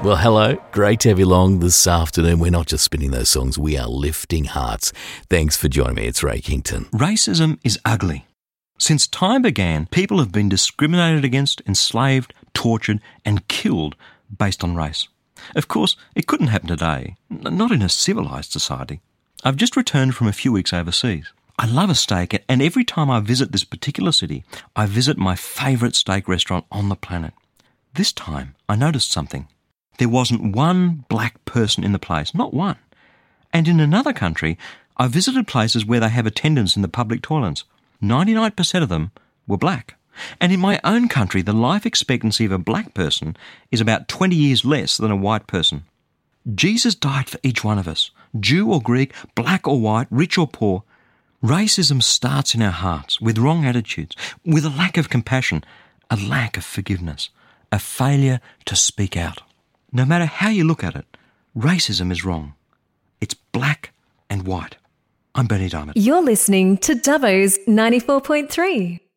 Well, hello. Great to have you along this afternoon. We're not just spinning those songs, we are lifting hearts. Thanks for joining me. It's Ray Kington. Racism is ugly. Since time began, people have been discriminated against, enslaved, tortured and killed based on race. Of course, it couldn't happen today, not in a civilised society. I've just returned from a few weeks overseas. I love a steak, and every time I visit this particular city, I visit my favourite steak restaurant on the planet. This time, I noticed something. There wasn't one black person in the place, not one. And in another country, I visited places where they have attendants in the public toilets. 99% of them were black. And in my own country, the life expectancy of a black person is about 20 years less than a white person. Jesus died for each one of us, Jew or Greek, black or white, rich or poor. Racism starts in our hearts with wrong attitudes, with a lack of compassion, a lack of forgiveness, a failure to speak out. No matter how you look at it, racism is wrong. It's black and white. I'm Bernie Diamond. You're listening to Dubbo's 94.3.